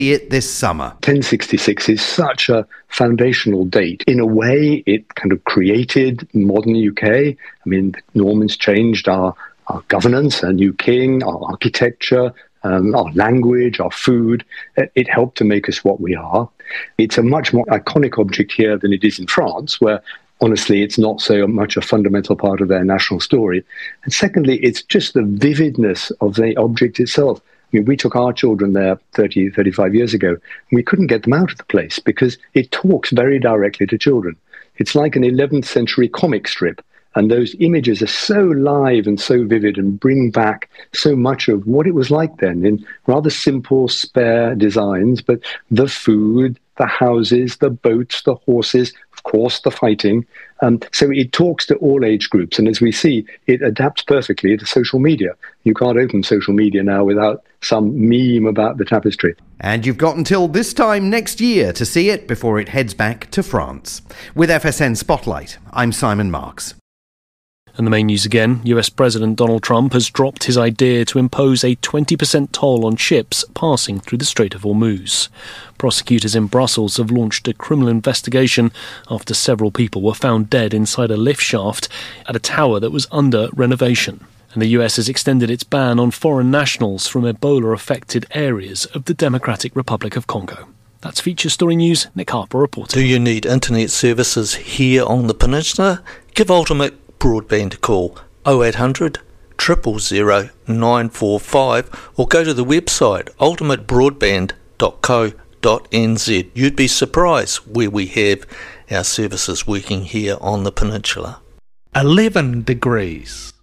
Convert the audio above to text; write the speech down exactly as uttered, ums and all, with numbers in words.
it this summer. ten sixty-six is such a foundational date. In a way, it kind of created modern U K. I mean, the Normans changed our, our governance, a new king, our architecture, um, our language, our food. It helped to make us what we are. It's a much more iconic object here than it is in France, where honestly, it's not so much a fundamental part of their national story. And secondly, it's just the vividness of the object itself. I mean, we took our children there thirty, thirty-five years ago, and we couldn't get them out of the place because it talks very directly to children. It's like an eleventh century comic strip, and those images are so live and so vivid and bring back so much of what it was like then in rather simple, spare designs, but the food, the houses, the boats, the horses, of course, the fighting. Um, so it talks to all age groups. And as we see, it adapts perfectly to social media. You can't open social media now without some meme about the tapestry. And you've got until this time next year to see it before it heads back to France. With F S N Spotlight, I'm Simon Marks. And the main news again, U S President Donald Trump has dropped his idea to impose a twenty percent toll on ships passing through the Strait of Hormuz. Prosecutors in Brussels have launched a criminal investigation after several people were found dead inside a lift shaft at a tower that was under renovation. And the U S has extended its ban on foreign nationals from Ebola-affected areas of the Democratic Republic of Congo. That's Feature Story News. Nick Harper reporting. Do you need internet services here on the peninsula? Give Ultimate Broadband a call oh eight hundred, zero zero zero, nine four five or go to the website ultimate broadband dot co dot n z. You'd be surprised where we have our services working here on the peninsula. eleven degrees.